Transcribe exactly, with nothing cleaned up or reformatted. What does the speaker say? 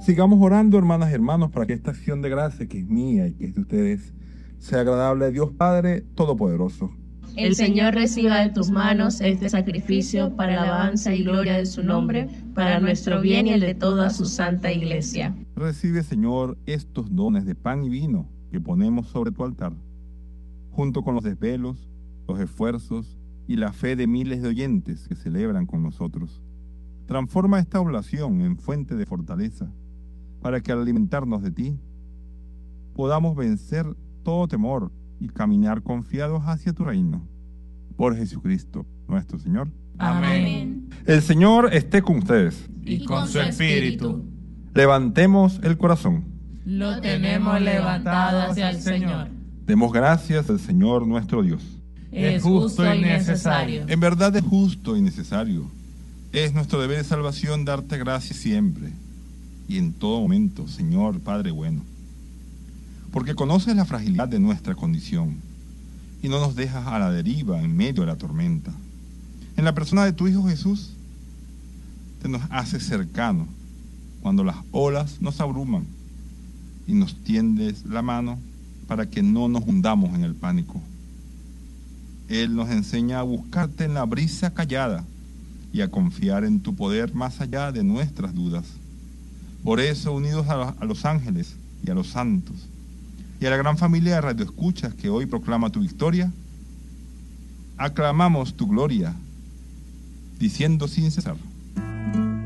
Sigamos orando, hermanas y hermanos, para que esta acción de gracia que es mía y que es de ustedes sea agradable a Dios Padre Todopoderoso. El Señor reciba de tus manos este sacrificio para la alabanza y gloria de su nombre, para nuestro bien y el de toda su santa iglesia. Recibe, Señor, estos dones de pan y vino que ponemos sobre tu altar, junto con los desvelos, los esfuerzos y la fe de miles de oyentes que celebran con nosotros. Transforma esta oblación en fuente de fortaleza, para que al alimentarnos de ti, podamos vencer todo temor y caminar confiados hacia tu reino. Por Jesucristo, nuestro Señor. Amén. El Señor esté con ustedes. Y con su espíritu. Levantemos el corazón. Lo tenemos levantado hacia el Señor. Demos gracias al Señor nuestro Dios. Es justo y necesario. En verdad es justo y necesario. Es nuestro deber de salvación darte gracias siempre y en todo momento, Señor Padre bueno. Porque conoces la fragilidad de nuestra condición y no nos dejas a la deriva en medio de la tormenta. En la persona de tu Hijo Jesús, te nos haces cercano cuando las olas nos abruman y nos tiendes la mano para que no nos hundamos en el pánico. Él nos enseña a buscarte en la brisa callada y a confiar en tu poder más allá de nuestras dudas. Por eso, unidos a, a los ángeles y a los santos, y a la gran familia de radioescuchas que hoy proclama tu victoria, aclamamos tu gloria, diciendo sin cesar: